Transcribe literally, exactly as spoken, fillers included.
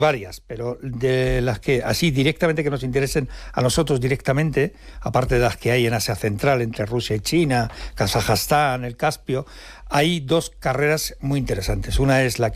Varias, pero de las que así directamente que nos interesen a nosotros directamente, aparte de las que hay en Asia Central, entre Rusia y China, Kazajstán, el Caspio, hay dos carreras muy interesantes. Una es la que